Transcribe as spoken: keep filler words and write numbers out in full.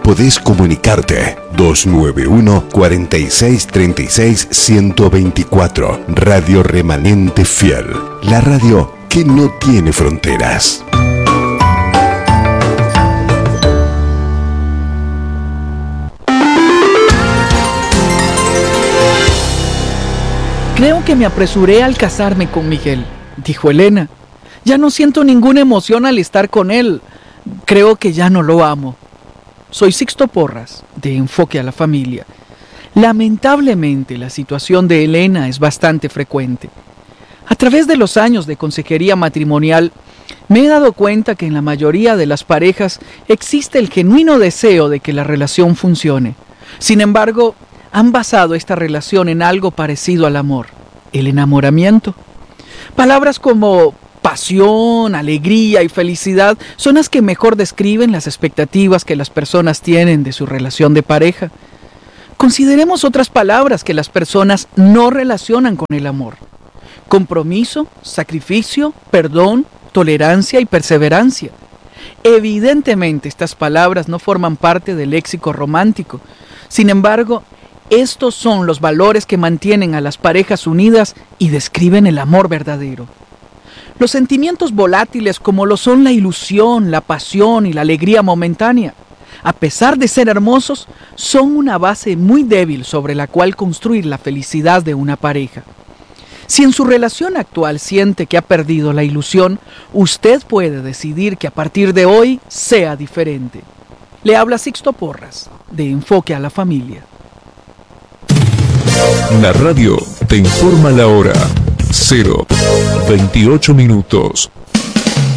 podés comunicarte. dos nueve uno, cuatro seis tres seis, uno cero dos cuatro. Radio Remanente Fiel. La radio que no tiene fronteras. Creo que me apresuré al casarme con Miguel, dijo Elena. Ya no siento ninguna emoción al estar con él. Creo que ya no lo amo. Soy Sixto Porras, de Enfoque a la Familia. Lamentablemente, la situación de Elena es bastante frecuente. A través de los años de consejería matrimonial, me he dado cuenta que en la mayoría de las parejas existe el genuino deseo de que la relación funcione. Sin embargo, han basado esta relación en algo parecido al amor, el enamoramiento. Palabras como pasión, alegría y felicidad son las que mejor describen las expectativas que las personas tienen de su relación de pareja. Consideremos otras palabras que las personas no relacionan con el amor: compromiso, sacrificio, perdón, tolerancia y perseverancia. Evidentemente, estas palabras no forman parte del léxico romántico. Sin embargo, estos son los valores que mantienen a las parejas unidas y describen el amor verdadero. Los sentimientos volátiles, como lo son la ilusión, la pasión y la alegría momentánea, a pesar de ser hermosos, son una base muy débil sobre la cual construir la felicidad de una pareja. Si en su relación actual siente que ha perdido la ilusión, usted puede decidir que a partir de hoy sea diferente. Le habla Sixto Porras, de Enfoque a la Familia. La radio te informa la hora. cero veintiocho minutos.